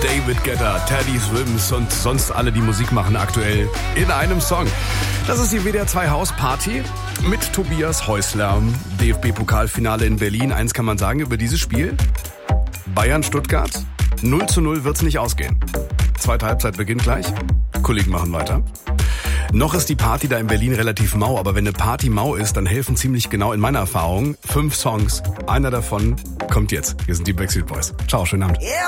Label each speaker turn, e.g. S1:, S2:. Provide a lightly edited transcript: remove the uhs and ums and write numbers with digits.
S1: David Guetta, Teddy Swims und sonst alle, die Musik machen, aktuell in einem Song. Das ist die WDR 2 Hausparty mit Tobias Häusler. DFB-Pokalfinale in Berlin. Eins kann man sagen über dieses Spiel. Bayern-Stuttgart. 0:0 wird's nicht ausgehen. Zweite Halbzeit beginnt gleich. Kollegen machen weiter. Noch ist die Party da in Berlin relativ mau, aber wenn eine Party mau ist, dann helfen ziemlich genau in meiner Erfahrung 5 Songs. Einer davon kommt jetzt. Hier sind die Backstreet Boys. Ciao, schönen Abend.
S2: Yeah.